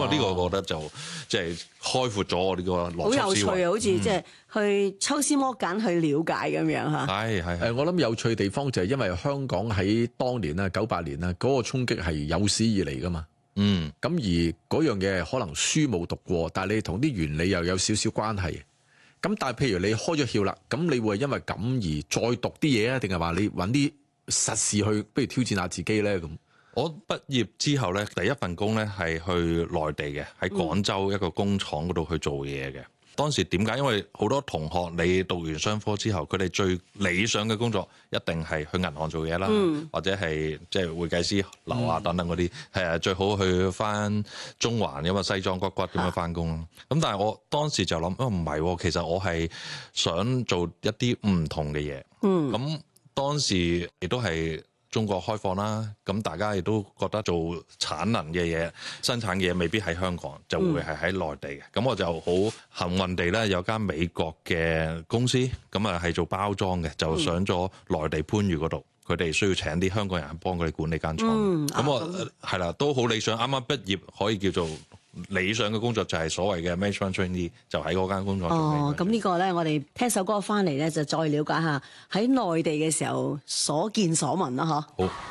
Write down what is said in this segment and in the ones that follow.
啊呢個我覺得就即係開闊咗我呢個邏輯思維。 好有趣啊，好似即係去抽絲剝繭去了解咁樣嚇。 係我諗有趣嘅地方就係因為香港喺當年啦98年啦嗰個衝擊係有史以嚟噶嘛。咁而嗰樣嘢可能書冇讀過，但係你同啲原理又有少少關係。咁但係譬如你開咗竅啦，咁你會因為咁而再讀啲嘢啊？定係話你揾啲實事去，不如挑戰下自己咧咁？ 我畢業之後咧，第一份工咧係去內地嘅，喺廣州一個工廠嗰度去做嘢嘅。當時點解？因為好多同學你讀完商科之後，佢哋最理想嘅工作一定係去銀行做嘢啦，或者係即係會計師樓啊等等嗰啲，係啊，最好去翻中環咁啊西裝骨骨咁樣翻工。咁但係我當時就諗，唔係，其實我係想做一啲唔同嘅嘢。咁當時亦都係中國開放啦，咁大家亦都覺得做產能嘅嘢、生產嘅嘢未必喺香港，就會係喺內地嘅。咁我就好幸運地咧，有間美國嘅公司，咁啊係做包裝嘅，就上咗內地番禺嗰度，佢哋需要請啲香港人幫佢哋管理間廠。咁我係啦，都好理想，啱啱畢業可以叫做理想嘅工作就係所謂嘅 management trainee，就喺嗰間工廠做。 咁呢個咧，我哋聽首歌翻嚟咧，就再了解下喺內地嘅時候所見所聞啦，嗬。 好。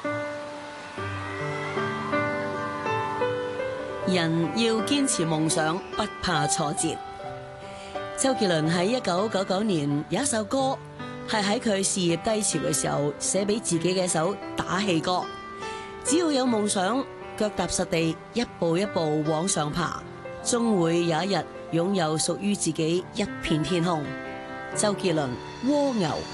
人要堅持夢想，不怕挫折。周杰倫喺1999年有一首歌，係喺佢事業低潮嘅時候寫俾自己嘅一首打氣歌。只要有夢想，腳踏實地，一步一步往上爬，終會有一日擁有屬於自己一片天空。周杰倫，蝸牛。